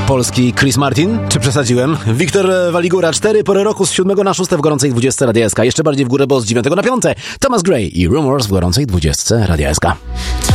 Polski Chris Martin? Czy przesadziłem? Wiktor Waligura, 4 pory roku z 7 na 6 w gorącej 20 Radia SK. Jeszcze bardziej w górę, bo z 9 na 5 Thomas Gray i Rumors w gorącej 20 Radia SK.